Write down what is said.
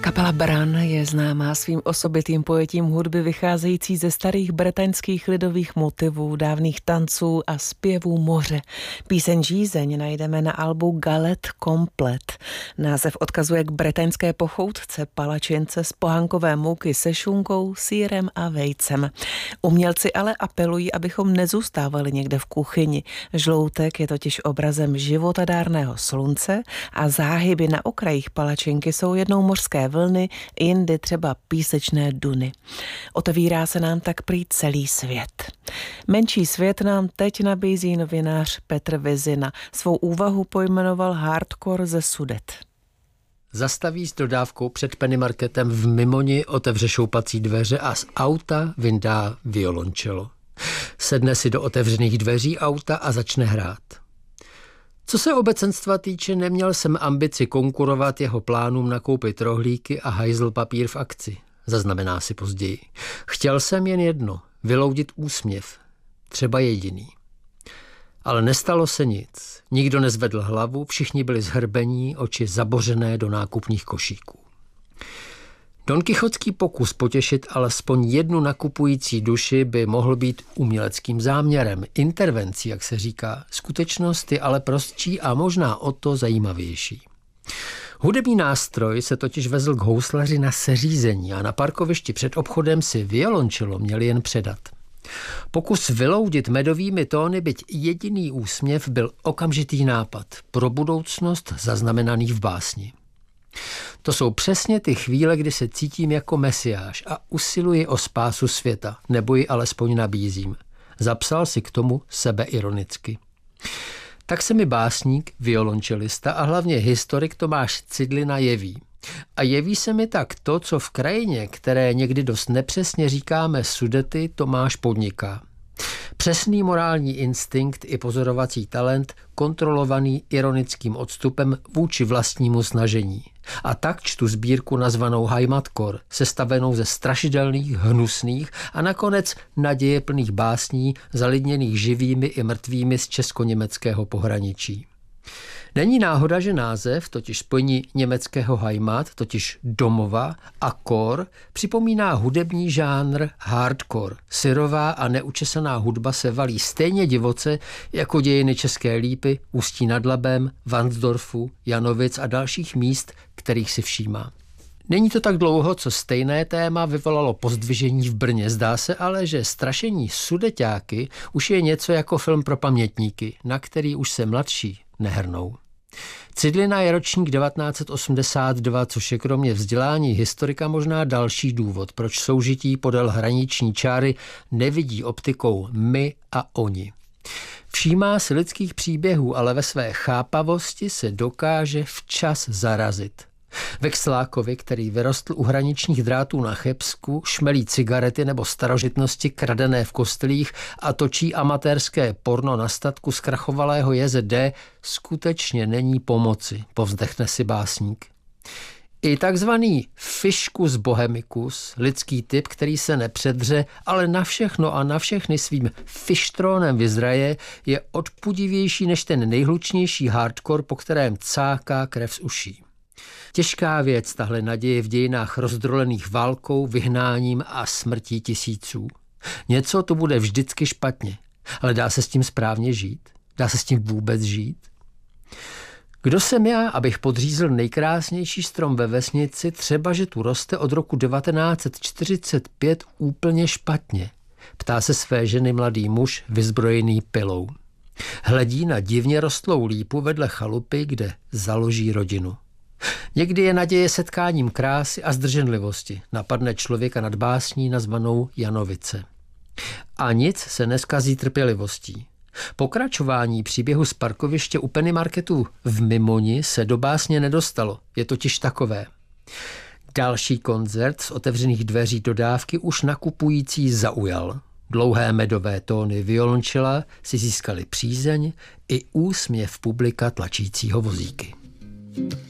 Kapela Bran je známá svým osobitým pojetím hudby vycházející ze starých bretaňských lidových motivů, dávných tanců a zpěvů moře. Píseň Žízeň najdeme na albu Galet Komplet. Název odkazuje k bretaňské pochoutce palačince z pohankové mouky se šunkou, sýrem a vejcem. Umělci ale apelují, abychom nezůstávali někde v kuchyni. Žloutek je totiž obrazem životadárného slunce a záhyby na okrajích palačinky jsou jednou mořské vlny, jindy třeba písečné duny. Otevírá se nám tak prý celý svět. Menší svět nám teď nabízí novinář Petr Vizina. Svou úvahu pojmenoval Hardcore ze Sudet. Zastaví s dodávkou před Pennymarketem v Mimoni, otevře šoupací dveře a z auta vyndá violončelo. Sedne si do otevřených dveří auta a začne hrát. Co se obecenstva týče, neměl jsem ambici konkurovat jeho plánům nakoupit rohlíky a hajzl papír v akci, zaznamená si později. Chtěl jsem jen jedno, vyloudit úsměv, třeba jediný. Ale nestalo se nic, nikdo nezvedl hlavu, všichni byli zhrbení, oči zabořené do nákupních košíků. Don Kichotský pokus potěšit alespoň jednu nakupující duši by mohl být uměleckým záměrem, intervencí, jak se říká. Skutečnost je ale prostší a možná o to zajímavější. Hudební nástroj se totiž vezl k houslaři na seřízení a na parkovišti před obchodem si violončelo měli jen předat. Pokus vyloudit medovými tóny byť jediný úsměv byl okamžitý nápad pro budoucnost zaznamenaný v básni. To jsou přesně ty chvíle, kdy se cítím jako mesiáš a usiluji o spásu světa, nebo ji alespoň nabízím. Zapsal si k tomu sebeironicky. Tak se mi básník, violončelista a hlavně historik Tomáš Cidlina jeví. A jeví se mi tak to, co v krajině, které někdy dost nepřesně říkáme Sudety, Tomáš podniká. Přesný morální instinkt i pozorovací talent, kontrolovaný ironickým odstupem vůči vlastnímu snažení. A tak čtu sbírku nazvanou Heimatkor, sestavenou ze strašidelných, hnusných a nakonec nadějeplných básní, zalidněných živými i mrtvými z česko-německého pohraničí. Není náhoda, že název, totiž spojení německého Heimat, totiž domova, a core, připomíná hudební žánr hardcore. Syrová a neučesaná hudba se valí stejně divoce jako dějiny České Lípy, Ústí nad Labem, Varnsdorfu, Janovic a dalších míst, kterých si všímá. Není to tak dlouho, co stejné téma vyvolalo pozdvižení v Brně. Zdá se ale, že strašení sudeťáky už je něco jako film pro pamětníky, na který už se mladší nehrnou. Cidlina je ročník 1982, což je kromě vzdělání historika možná další důvod, proč soužití podél hraniční čáry nevidí optikou my a oni. Všímá si lidských příběhů, ale ve své chápavosti se dokáže včas zarazit. Vexlákovi, který vyrostl u hraničních drátů na Chebsku, šmelí cigarety nebo starožitnosti kradené v kostelích a točí amatérské porno na statku zkrachovalého JZD, skutečně není pomoci, povzdechne si básník. I takzvaný Fiškus bohemicus, lidský typ, který se nepředře, ale na všechno a na všechny svým fištrónem vyzraje, je odpudivější než ten nejhlučnější hardcore, po kterém cáká krev z uší. Těžká věc tahle naděje v dějinách rozdrolených válkou, vyhnáním a smrtí tisíců. Něco to bude vždycky špatně, ale dá se s tím správně žít? Dá se s tím vůbec žít? Kdo jsem já, abych podřízl nejkrásnější strom ve vesnici, třeba že tu roste od roku 1945 úplně špatně? Ptá se své ženy mladý muž vyzbrojený pilou. Hledí na divně rostlou lípu vedle chalupy, kde založí rodinu. Někdy je naděje setkáním krásy a zdrženlivosti. Napadne člověka nad básní nazvanou Janovice. A nic se neskazí trpělivostí. Pokračování příběhu z parkoviště u Pennymarketu v Mimoni se do básně nedostalo. Je totiž takové. Další koncert z otevřených dveří dodávky už nakupující zaujal. Dlouhé medové tóny violončela si získali přízeň i úsměv publika tlačícího vozíky.